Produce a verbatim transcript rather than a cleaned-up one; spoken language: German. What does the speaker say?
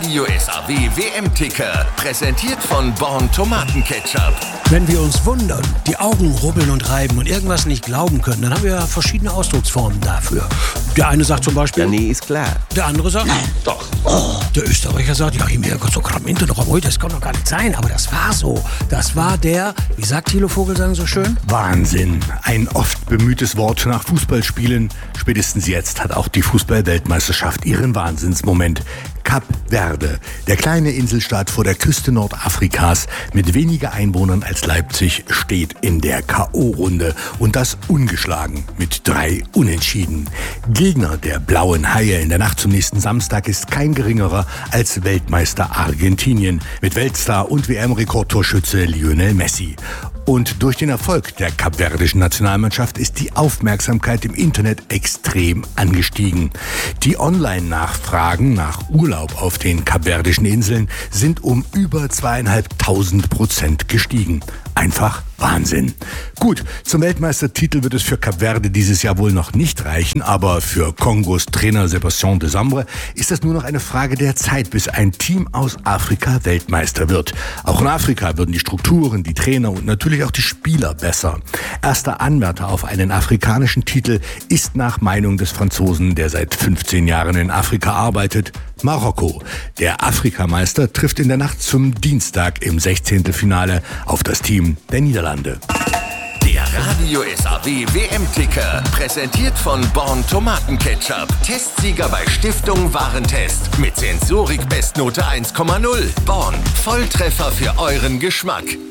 Radio S A W W M-Ticker, präsentiert von Born Tomatenketchup. Wenn wir uns wundern, die Augen rubbeln und reiben und irgendwas nicht glauben können, dann haben wir ja verschiedene Ausdrucksformen dafür. Der eine sagt zum Beispiel... Ja, nee, ist klar. Der andere sagt... Nein, doch. Oh, der Österreicher sagt, ja, ich mir so Kraminte noch am das kann doch gar nicht sein. Aber das war so. Das war der, wie sagt Thilo Vogelsang so schön? Wahnsinn. Ein oft bemühtes Wort nach Fußballspielen. Spätestens jetzt hat auch die Fußball-Weltmeisterschaft ihren Wahnsinnsmoment. Kap Verde, der kleine Inselstaat vor der Küste Nordafrikas mit weniger Einwohnern als Leipzig, steht in der K O-Runde und das ungeschlagen mit drei Unentschieden. Gegner der blauen Haie in der Nacht zum nächsten Samstag ist kein geringerer als Weltmeister Argentinien mit Weltstar und W M-Rekordtorschütze Lionel Messi. Und durch den Erfolg der kapverdischen Nationalmannschaft ist die Aufmerksamkeit im Internet extrem angestiegen. Die Online-Nachfragen nach Urlaub auf den kapverdischen Inseln sind um über zweieinhalbtausend Prozent gestiegen. Einfach Wahnsinn. Gut, zum Weltmeistertitel wird es für Kap Verde dieses Jahr wohl noch nicht reichen, aber für Kongos Trainer Sébastien Desambre ist es nur noch eine Frage der Zeit, bis ein Team aus Afrika Weltmeister wird. Auch in Afrika würden die Strukturen, die Trainer und natürlich auch die Spieler besser. Erster Anwärter auf einen afrikanischen Titel ist nach Meinung des Franzosen, der seit fünfzehn Jahren in Afrika arbeitet, Marokko. Der Afrikameister trifft in der Nacht zum Dienstag im Sechzehntelfinale auf das Team der Niederlande. Der Radio S A W W M-Ticker, präsentiert von Born Tomatenketchup. Testsieger bei Stiftung Warentest. Mit Sensorik Bestnote eins Komma null. Born, Volltreffer für euren Geschmack.